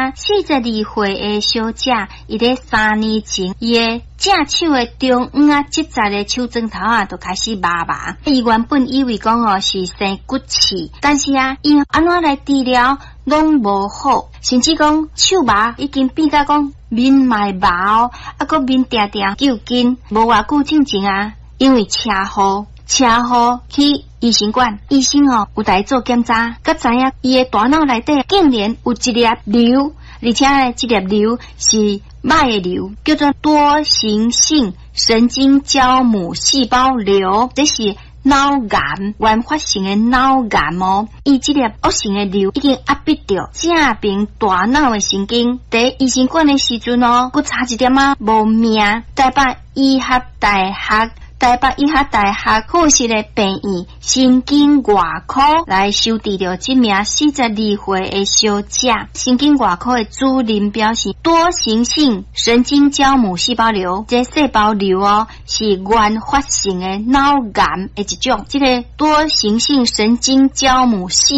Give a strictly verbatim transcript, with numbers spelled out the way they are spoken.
啊，四十二岁的小姐，伊咧三年前，伊的正手的中央啊，即在的手指头啊，就开始麻麻。伊原本以为讲哦是生骨刺，但是啊，伊安怎来治疗拢无好，甚至讲手麻已经变甲讲面卖麻哦，啊个面定定揪筋。无偌久之前啊，因为车祸，车祸去医生馆，医生哦有来做检查，甲知影伊的大脑内底竟然有一粒瘤，而且呢，这粒瘤是歹的瘤，叫做多形性神经胶母细胞瘤，这是脑癌原发性的脑癌哦。伊这粒恶性的瘤已经压迫到正边大脑的神经。在医生馆的时阵哦，佮差一点啊无命。台北医学大学。台北医学大学附设的病院神经外科来收治着这名四十二岁的小姐。神经外科的主任表示，多形性神经胶母细胞瘤，这细胞瘤哦是原发性的脑癌的一种。这个多形性神经胶母细